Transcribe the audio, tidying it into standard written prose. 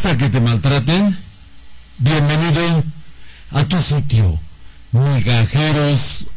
gusta que te maltraten? Bienvenido a tu sitio, Migajeros